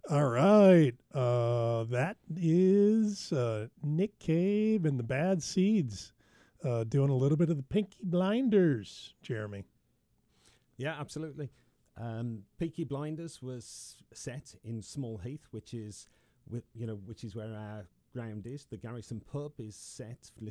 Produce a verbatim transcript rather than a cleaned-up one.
All right. Uh, that is uh, Nick Cave and the Bad Seeds uh, doing a little bit of the Pinky Blinders, Jeremy. Yeah, absolutely. Um, Peaky Blinders was set in Small Heath, which is, wi- you know, which is where our ground is. The Garrison pub is set